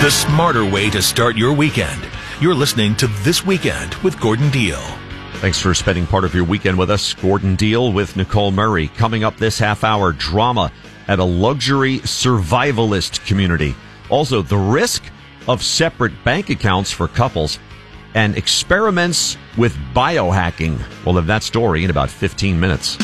The smarter way to start your weekend. You're listening to This Weekend with Gordon Deal. Thanks for spending part of your weekend with us. Gordon Deal with Nicole Murray. Coming up this half hour, drama at a luxury survivalist community. Also, the risk of separate bank accounts for couples and experiments with biohacking. We'll have that story in about 15 minutes.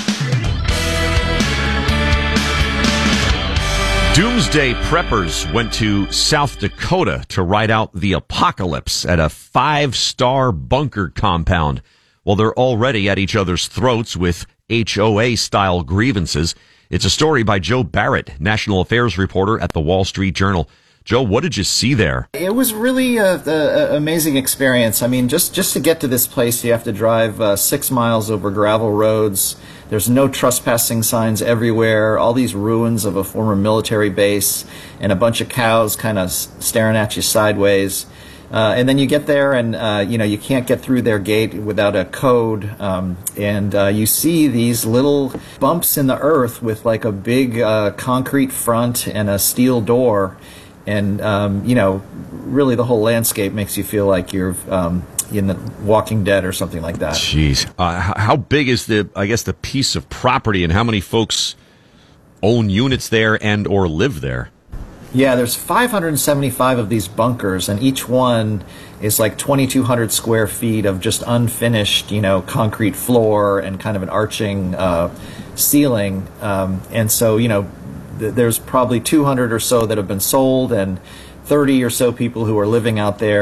Doomsday preppers went to South Dakota to ride out the apocalypse at a 5-star bunker compound. Well, they're already at each other's throats with HOA-style grievances. It's a story by Joe Barrett, national affairs reporter at the Wall Street Journal. Joe, what did you see there? It was really an amazing experience. I mean, just to get to this place, you have to drive 6 miles over gravel roads. There's no trespassing signs everywhere, all these ruins of a former military base, and a bunch of cows kind of staring at you sideways. And then you get there and, you can't get through their gate without a code. And you see these little bumps in the earth with like a big concrete front and a steel door. And, really the whole landscape makes you feel like you're in The Walking Dead or something like that. Jeez. How big is the piece of property, and how many folks own units there and or live there? Yeah, there's 575 of these bunkers, and each one is like 2,200 square feet of just unfinished, concrete floor and kind of an arching ceiling. And so, there's probably 200 or so that have been sold and 30 or so people who are living out there.